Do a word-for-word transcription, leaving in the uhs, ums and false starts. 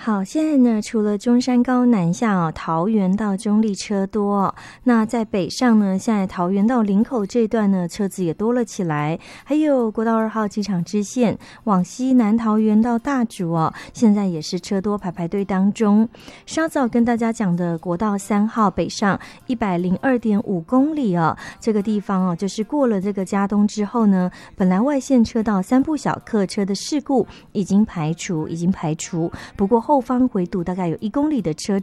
好，现在呢，除了中山高南下哦，桃园到中坜车多哦，那在北上呢，现在桃园到林口这段呢，车子也多了起来。还有国道二号机场支线往西南桃园到大竹哦，现在也是车多排排队当中。稍早跟大家讲的国道三号北上一百零二点五公里哦，这个地方哦，就是过了这个嘉东之后呢，本来外线车道三部小客车的事故已经排除，已经排除，不过后方回堵大概有一公里的车